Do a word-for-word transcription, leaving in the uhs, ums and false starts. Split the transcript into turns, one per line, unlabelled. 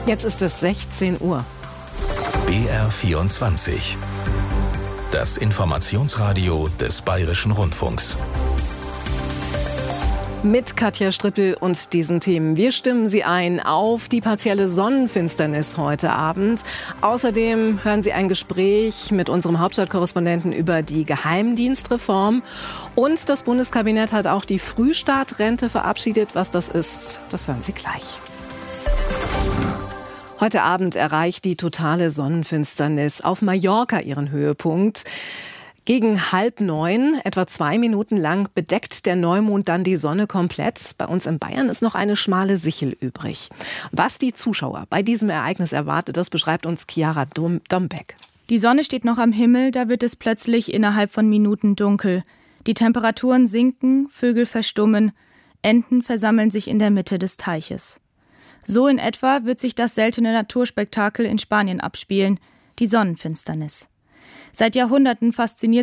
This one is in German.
Jetzt ist es sechzehn Uhr.
B R vierundzwanzig. Das Informationsradio des Bayerischen Rundfunks.
Mit Katja Strippel und diesen Themen. Wir stimmen Sie ein auf die partielle Sonnenfinsternis heute Abend. Außerdem hören Sie ein Gespräch mit unserem Hauptstadtkorrespondenten über die Geheimdienstreform. Und das Bundeskabinett hat auch die Frühstartrente verabschiedet. Was das ist, das hören Sie gleich. Heute Abend erreicht die totale Sonnenfinsternis auf Mallorca ihren Höhepunkt. Gegen halb neun, etwa zwei Minuten lang, bedeckt der Neumond dann die Sonne komplett. Bei uns in Bayern ist noch eine schmale Sichel übrig. Was die Zuschauer bei diesem Ereignis erwartet, das beschreibt uns Chiara Dom- Dombeck.
Die Sonne steht noch am Himmel, da wird es plötzlich innerhalb von Minuten dunkel. Die Temperaturen sinken, Vögel verstummen, Enten versammeln sich in der Mitte des Teiches. So in etwa wird sich das seltene Naturspektakel in Spanien abspielen, die Sonnenfinsternis. Seit Jahrhunderten fasziniert